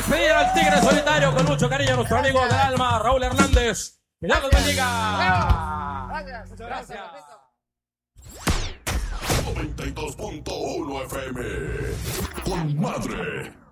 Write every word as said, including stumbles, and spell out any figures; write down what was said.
despedir al Tigre Solitario con mucho cariño, nuestro amigo del alma, Raúl Hernández. Que Dios los bendiga. Gracias. Muchas gracias. noventa y dos punto uno F M. Con madre.